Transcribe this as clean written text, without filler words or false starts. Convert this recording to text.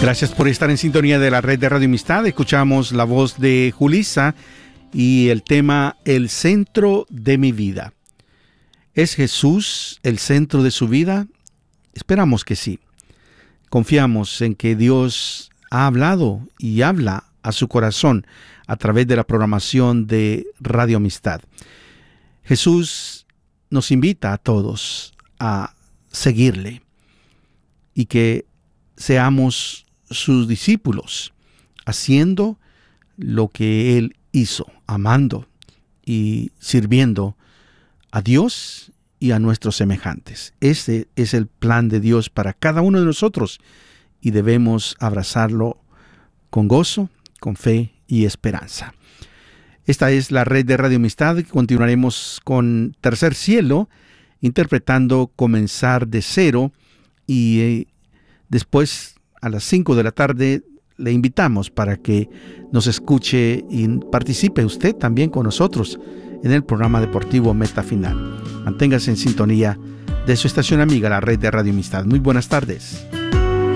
Gracias por estar en sintonía de la red de Radio Amistad. Escuchamos la voz de Julissa y el tema El centro de mi vida. ¿Es Jesús el centro de su vida? Esperamos que sí. Confiamos en que Dios ha hablado y habla a su corazón a través de la programación de Radio Amistad. Jesús nos invita a todos a seguirle y que seamos sus discípulos, haciendo lo que Él hizo, amando y sirviendo a Dios y a nuestros semejantes. Ese es el plan de Dios para cada uno de nosotros y debemos abrazarlo con gozo, con fe y esperanza. Esta es la red de Radio Amistad. Continuaremos con Tercer Cielo, interpretando Comenzar de Cero, y después a las 5 de la tarde le invitamos para que nos escuche y participe usted también con nosotros en el programa deportivo Meta Final. Manténgase en sintonía de su estación amiga, la red de Radio Amistad. Muy buenas tardes.